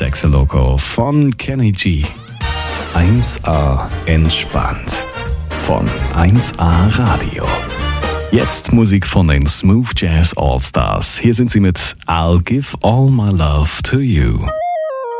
Sexy Loco von Kenny G. 1A entspannt von 1A Radio. Jetzt Musik von den Smooth Jazz All Stars. Hier sind sie mit I'll Give All My Love to You.